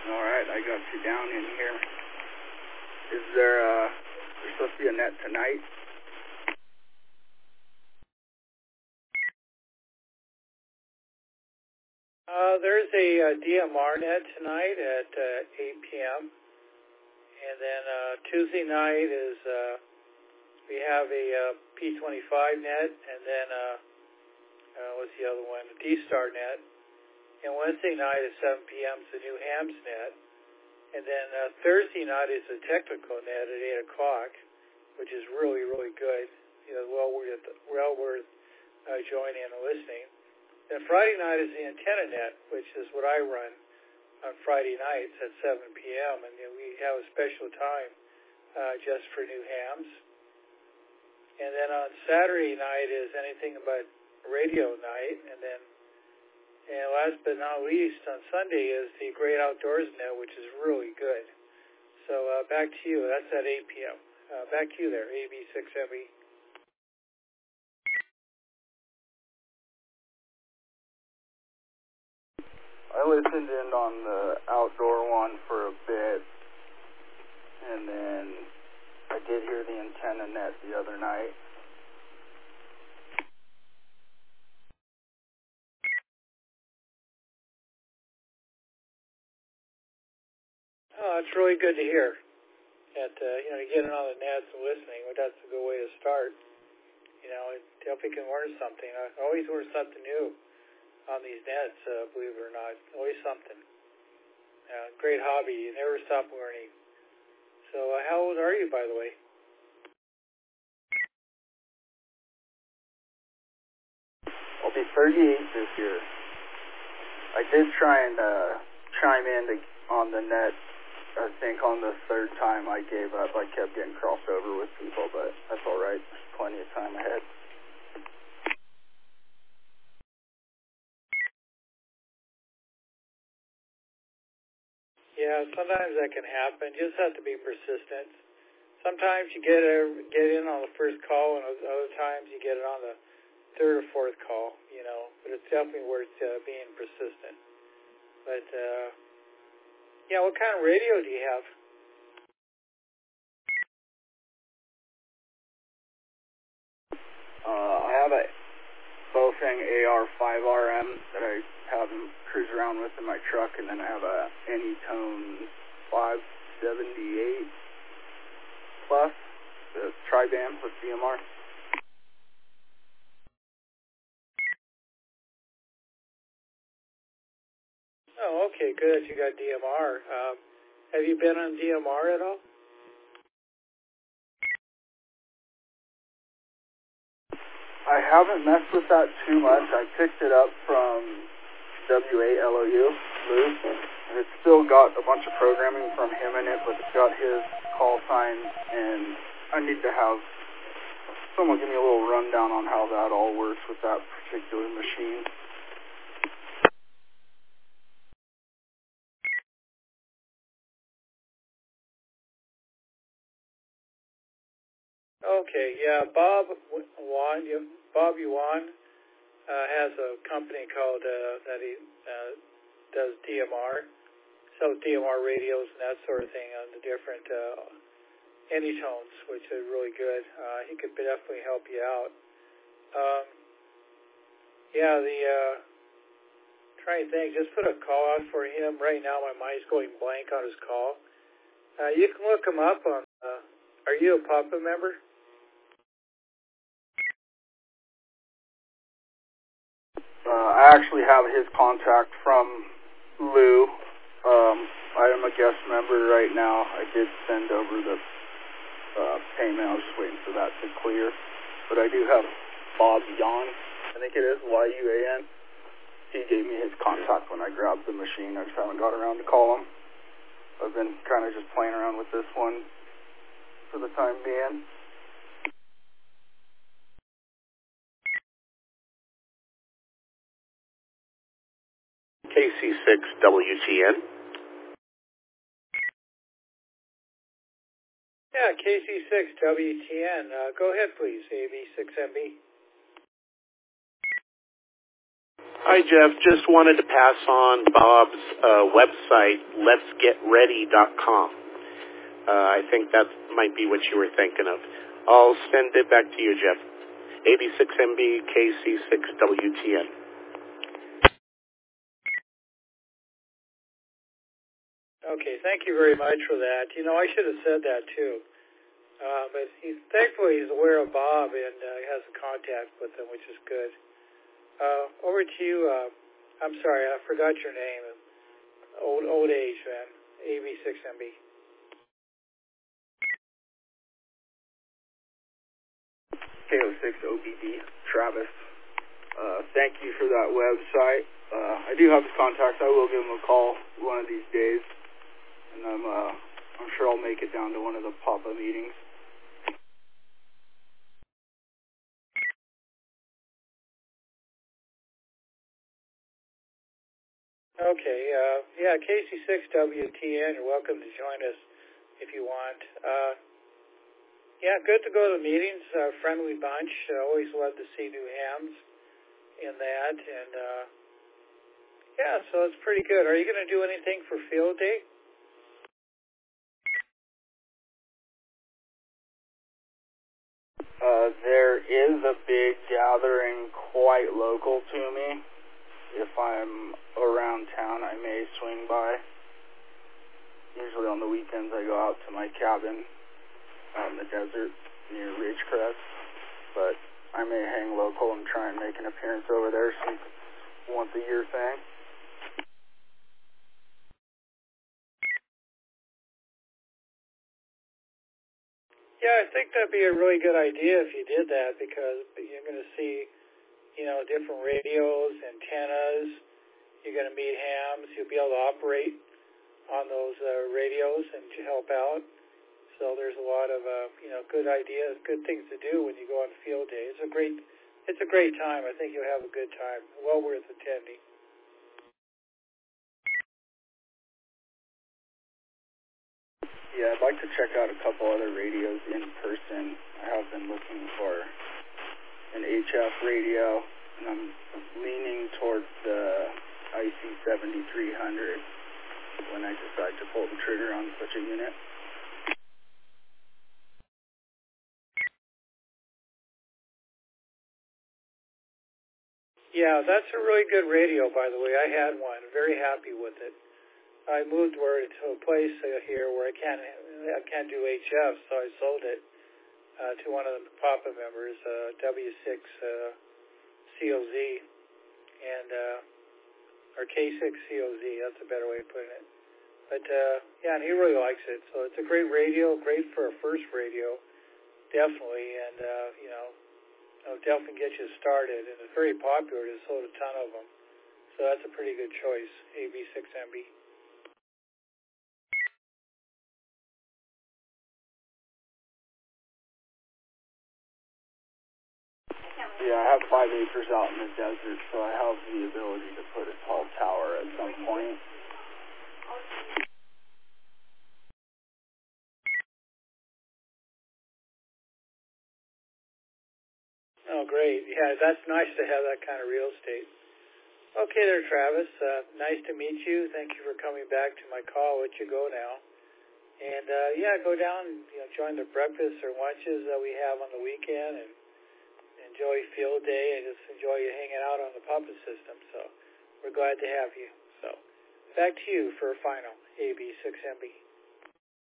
All right, I got you down in here. Is there's supposed to be a net tonight? There's a DMR net tonight at 8 p.m. And then Tuesday night is we have a P25 net, and then what's the other one? A D-Star net. And Wednesday night at 7 p.m. is the new Hams net. And then Thursday night is a technical net at 8 o'clock, which is really, really good. Well worth joining and listening. Then Friday night is the antenna net, which is what I run on Friday nights at 7 p.m. And we have a special time just for new hams. And then on Saturday night is anything but radio night. And last but not least, on Sunday is the Great Outdoors net, which is really good. So back to you. That's at 8 p.m. Back to you there, AB6ME. I listened in on the outdoor one for a bit, and then I did hear the antenna net the other night. Oh, it's really good to hear. That getting on the nets and listening, that's a good way to start. It definitely can learn something. I always learn something new on these nets, believe it or not. Always something. Great hobby. You never stop learning. So how old are you, by the way? I'll be 38 this year. I did try and chime in on the net. I think on the third time I gave up. I kept getting crossed over with people, but that's all right. There's plenty of time ahead. Yeah, sometimes that can happen. You just have to be persistent. Sometimes you get in on the first call, and other times you get it on the third or fourth call, But it's definitely worth being persistent. But, what kind of radio do you have? I have a Bofeng AR5RM that I have him cruise around with in my truck, and then I have a Anytone 578 Plus, the tri-band with DMR. Oh, okay, good. You got DMR. Have you been on DMR at all? I haven't messed with that too much. I picked it up from WALOU, Lou, and it's still got a bunch of programming from him in it, but it's got his call sign, and I need to have someone give me a little rundown on how that all works with that particular machine. Okay, yeah, Bob Yuan has a company called that he does DMR, sells DMR radios and that sort of thing on the different Anytones, which is really good. He could definitely help you out. Trying to think, just put a call out for him. Right now my mind's going blank on his call. You can look him up on, are you a PAPA member? I actually have his contact from Lou. I am a guest member right now. I did send over the payment. I was just waiting for that to clear. But I do have Bob Yuan, I think it is, Y-U-A-N. He gave me his contact when I grabbed the machine. I just haven't got around to call him. I've been kind of just playing around with this one for the time being. KC6WTN. Yeah, KC6WTN. Go ahead, please, AB6MB. Hi, Jeff. Just wanted to pass on Bob's website, letsgetready.com. I think that might be what you were thinking of. I'll send it back to you, Jeff. 86MB KC6WTN. Okay, thank you very much for that. You know, I should have said that too. But thankfully he's aware of Bob and has a contact with him, which is good. Over to you. I'm sorry, I forgot your name. Old age, man. AB6MB. K06OBD, Travis. Thank you for that website. I do have his contacts. I will give him a call one of these days, and I'm sure I'll make it down to one of the PAPA meetings. Okay, yeah, KC6WTN, you're welcome to join us if you want. Yeah, good to go to the meetings, friendly bunch. Always love to see new hams in that, and yeah, so it's pretty good. Are you going to do anything for Field Day? There is a big gathering quite local to me. If I'm around town, I may swing by. Usually on the weekends, I go out to my cabin out in the desert near Ridgecrest, but I may hang local and try and make an appearance over there since it's a once-a-year thing. Yeah, I think that'd be a really good idea if you did that, because you're going to see, you know, different radios, antennas. You're going to meet hams. You'll be able to operate on those radios and to help out. So there's a lot of, you know, good ideas, good things to do when you go on Field Day. It's a great time. I think you'll have a good time. Well worth attending. Yeah, I'd like to check out a couple other radios in person. I have been looking for an HF radio, and I'm leaning towards the IC7300 when I decide to pull the trigger on such a unit. Yeah, that's a really good radio, by the way. I had one. Very happy with it. I moved to a place here where I can't do HF, so I sold it to one of the PAPA members, W6 COZ, and or K6 COZ. That's a better way of putting it. But yeah, and he really likes it. So it's a great radio, great for a first radio, definitely, and you know, it'll definitely get you started. And it's very popular. They sold a ton of them, so that's a pretty good choice. AB6MB. Yeah, I have 5 acres out in the desert, so I have the ability to put a tall tower at some point. Oh, great. Yeah, that's nice to have that kind of real estate. Okay there, Travis. Nice to meet you. Thank you for coming back to my call. I'll let you go now. And, yeah, go down and join the breakfasts or lunches that we have on the weekend and enjoy Field Day and just enjoy you hanging out on the PAPA system. So we're glad to have you. So back to you for a final AB6MB.